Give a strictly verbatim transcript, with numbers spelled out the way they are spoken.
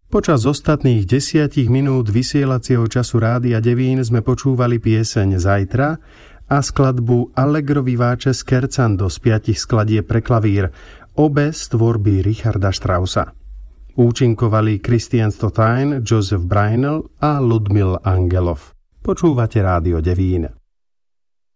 Počas ostatných desiatich minút vysielacieho času Rádia Devín sme počúvali pieseň Zajtra a skladbu Allegro vivace scherzando z piatich skladieb pre klavír, obe z tvorby Richarda Straussa. Účinkovali Christian Stotain, Joseph Breinel a Ludmil Angelov. Počúvate Rádio Devín.